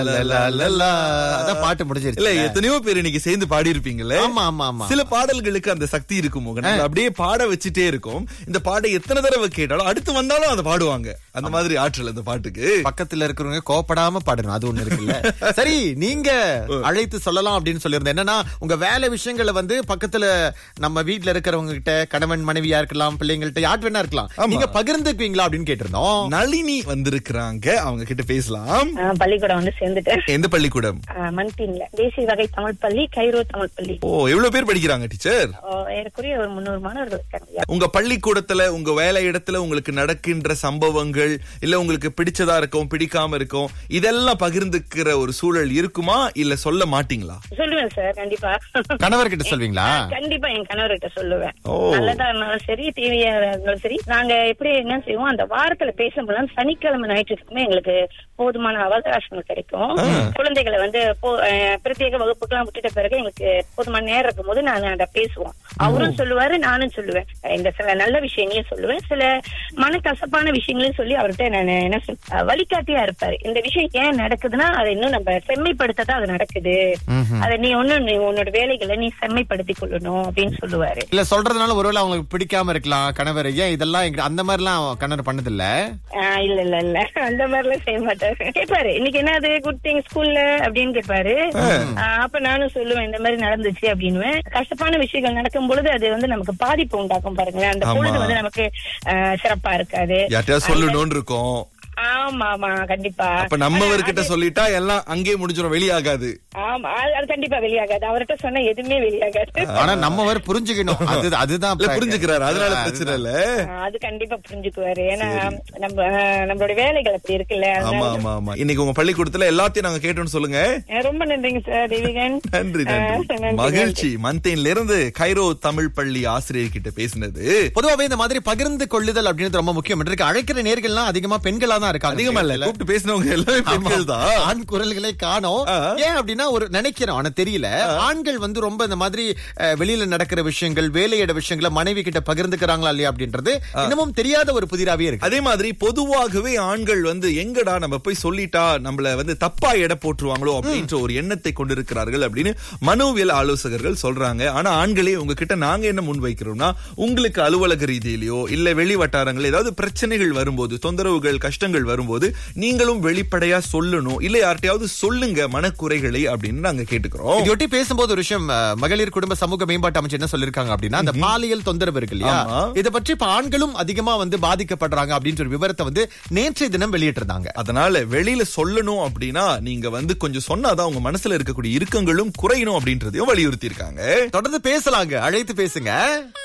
அதான் பாட்டு முடிஞ்சிருச்சு. இல்ல எத்தனையோ பேர் இன்னைக்கு சேர்ந்து பாடி இருப்பீங்கல்ல. ஆமா ஆமா ஆமா. சில பாடல்களுக்கு அந்த சக்தி இருக்கும் மோகன், அப்படியே பாட வச்சுட்டே இருக்கும். இந்த பாட்டை எத்தனை தடவை கேட்டாலும் அடுத்து வந்தாலும் அதை பாடுவாங்க. அந்த மாதிரி ஆற்றல் அந்த பாட்டுக்கு. பக்கத்துல இருக்கிறவங்க கோபப்படாம பாடணும், அது ஒண்ணு இருக்குல்ல. சரி, நீங்க அழைத்து சொல்லலாம் அப்படின்னு சொல்லியிருந்தேன். என்னன்னா, உங்க வேலை விஷயங்களை வந்து பக்கத்துல நம்ம வீட்டுல இருக்கிறவங்க கிட்ட, கணவன் மனைவியா இருக்கலாம், பிள்ளைங்கள்ட்ட யார் வேணா இருக்கலாம், நீங்க பகிர்ந்துக்குவீங்களா அப்படின்னு கேட்டிருந்தோம். நளினி வந்திருக்கிறாங்க, அவங்க கிட்ட பேசலாம். பள்ளிக்கூடம் வந்து சேர்ந்துட்டேன். எந்த பள்ளிக்கூடம்? மன்தீன்ல தேசிய வகை தமிழ் பள்ளி, கைரோ தமிழ் பள்ளி. ஓ, எவ்வளவு பேர் படிக்கிறாங்க டீச்சர்? ஏறக்குறைய ஒரு 300 மாணவர்கள் இருக்காங்க. உங்க பள்ளிக்கூடத்துல, உங்க வேலை இடத்துல உங்களுக்கு நடக்கின்ற சம்பவங்கள், இல்ல உங்களுக்கு பிடிச்சதா இருக்கும், பிடிக்காம இருக்கும், இதெல்லாம் பகிர்ந்துக்கிற ஒரு சூழல் இருக்குமா, இல்ல சொல்ல மாட்டீங்களா? சொல்லுவேன் சார், கண்டிப்பா. கணவர்கிட்ட சொல்வீங்களா? கண்டிப்பா என் கணவர்கிட்ட சொல்லுவேன். நல்லதா இருந்தாலும் சரி, டிவியா இருந்தாலும் சரி, நாங்க எப்படி என்ன செய்வோம், அந்த வாரத்துல பேசும்போது சனிக்கிழமை ஞாயிற்றுக்குமே எங்களுக்கு போதுமான அவகாசங்கள் கிடைக்கும். குழந்தைகளை வந்து பிரத்யேக வகுப்புக்கெல்லாம் விட்டுட்ட பிறகு எங்களுக்கு போதுமான நேரம் இருக்கும் போது நாங்க அதை பேசுவோம். அவரும் சொல்லுவாரு, நானும் சொல்லுவேன். இந்த சில நல்ல விஷயங்களையும் சொல்லுவேன், சில மனக்கசப்பான விஷயங்களையும் சொல்லி அவர்கிட்ட நான் என்ன வழிகாட்டியா இருப்பாரு. இந்த விஷயம் ஏன் நடக்குதுன்னா அதை இன்னும் நம்ம செம்மைப்படுத்ததான் அது நடக்குது, அதை நீ உன்னோட வேலைகளை நீ செம்மைப்படுத்திக் கொள்ளணும் அப்படின்னு சொல்லுவாரு. இல்ல சொல்றதுனால ஒருவேளை அவங்களுக்கு பிடிக்காம இருக்கலாம் கணவர், ஏன் இதெல்லாம் அந்த மாதிரி எல்லாம் கணவர் பண்ணது இல்ல? இல்ல இல்ல இல்ல, அந்த மாதிரி எல்லாம் செய்ய மாட்டாரு. கேட்பாரு, இன்னைக்கு என்னது குட் திங் ஸ்கூல்ல அப்படின்னு கேட்பாரு. அப்ப நானும் சொல்லுவேன், இந்த மாதிரி நடந்துச்சு அப்படின்னு. கஷ்டமான விஷயங்கள் நடக்கும் பொழுது அது வந்து நமக்கு பாதிப்பு உண்டாக்கும் பாருங்களேன். அந்த பொழுது வந்து நமக்கு சிறப்பா இருக்காது, சொல்லணும்னு இருக்கும். ஆமா ஆமா, கண்டிப்பா. அப்ப நம்மவர்கிட்ட சொல்லிட்டா எல்லாம் அங்கே முடிஞ்சிடும், வெளியாகாது. ஆமா, அது கண்டிப்பா வெளியாகாது. அவர்கிட்ட சொன்னா எதுவுமே வெளியாகாது. ஆனா நம்மவர் புரிஞ்சுக்கணும், அதுதான் புரிஞ்சுக்கிறாரு, அதனால பிரச்சனை இல்ல. அது கண்டிப்பா புரிஞ்சுக்குவாரு, ஏன்னா நம்மளோட வேலைகள் அப்படி இருக்குல்ல. ஆமா ஆமா ஆமா. இன்னைக்கு உங்க பள்ளிக்கூடத்துல எல்லாத்தையும் நாங்க கேட்டோம்னு சொல்லுங்க. ரொம்ப நன்றிங்க சார் தேவிகன். நன்றி நன்றி, மகிழ்ச்சி. மன்தேன்ல இருந்து கைரோ தமிழ் பள்ளி ஆசிரியர் கிட்ட பேசினது. பொதுவாவே இந்த மாதிரி பகிர்ந்து கொள்ளுதல் அப்படின்றது ரொம்ப முக்கியம். இருக்கு அழைக்கிற நேர்கள்லாம் அதிகமா பெண்களா தான் இருக்காங்க. அதிகமா இல்ல, கூப்பிட்டு பேசினவங்க எல்லாமே பெண்கள் தான். ஆண் குரல்களே காணோம். ஏன் அப்படின்னா ஒரு நினைக்கிறோம், ஆனா தெரியல. ஆண்கள் வந்து ரொம்ப இந்த மாதிரி வெளியில நடக்கிற விஷயங்கள், வேலையிட விஷயங்களை மனைவி கிட்ட பகிர்ந்துக்கிறாங்களா இல்லையா அப்படின்றது இன்னமும் தெரியாத ஒரு புதிராவே இருக்கு. அதே மாதிரி பொதுவாகவே ஆண்கள் வந்து எங்கடா நம்ம போய் சொல்லிட்டா நம்மள வந்து தப்பா எடை போட்டுருவாங்களோ அப்படின்ற ஒரு எண்ணத்தை கொண்டிருக்கிறார்கள் அப்படின்னு மனோவியல் ஆலோசகர்கள் சொல்றாங்க. ஆனா ஆண்களே உங்ககிட்ட நாங்க என்ன முன் வைக்கிறோம்னா, உங்களுக்கு அலுவலக ரீதியிலயோ இல்ல வெளி வட்டாரங்கள் ஏதாவது பிரச்சனைகள் வரும்போது, தொந்தரவுகள், கஷ்டங்கள் வரும்போது நீங்களும் வெளிப்படையா சொல்லணும், இல்ல யார்ட்டையாவது சொல்லுங்க மனக்குறைகளை அப்படின்னு நாங்க கேட்டுக்கிறோம். இதையொட்டி பேசும்போது ஒரு விஷயம், மகளிர் குடும்ப சமூக மேம்பாட்டு அமைச்சர் என்ன சொல்லிருக்காங்க அப்படின்னா, அந்த பாலியல் தொந்தரவு இருக்கு இல்லையா, இதை பற்றி இப்ப ஆண்களும் அதிகமா வந்து பாதிக்கப்படுறாங்க அப்படின்ற ஒரு விவரத்தை வந்து நேற்றைய தினம் வெளியிட்டிருந்தாங்க. அதனால வெளியில சொல்லணும் அப்படின்னா நீங்க வந்து கொஞ்சம் சொன்னாதான் உங்க மனசுல இருக்கக்கூடிய இறுக்கங்களும் குறையணும் அப்படின்றதையும் வலியுறுத்தி இருக்காங்க. தொடர்ந்து பேசலாங்க, அழைத்து பேசுங்க.